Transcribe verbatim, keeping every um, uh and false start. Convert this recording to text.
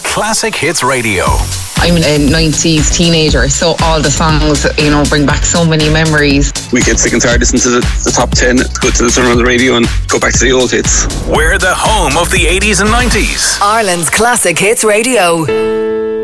Classic Hits Radio. I'm a nineties teenager, so all the songs, you know, bring back so many memories. We get sick and tired listening to the, the top ten, go to the turn on the radio and go back to the old hits. We're the home of the eighties and nineties. Ireland's Classic Hits Radio.